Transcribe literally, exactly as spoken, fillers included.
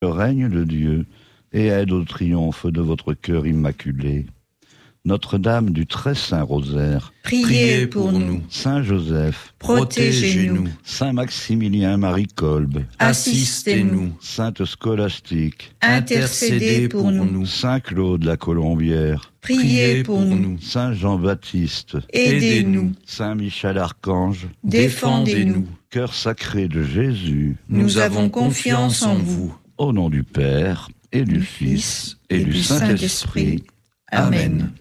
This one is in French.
le règne de Dieu et aide au triomphe de votre cœur immaculé. Notre-Dame du très saint rosaire, priez pour nous. Saint Joseph, protégez-nous. Saint Maximilien Marie Kolb, assistez-nous. Sainte Scolastique, intercédez pour nous. Saint Claude la Colombière, priez pour nous. Saint Jean-Baptiste, aidez-nous. Saint Michel Archange, défendez-nous. Cœur sacré de Jésus, nous avons confiance en vous. Au nom du Père et du Fils et du Saint-Esprit. Amen.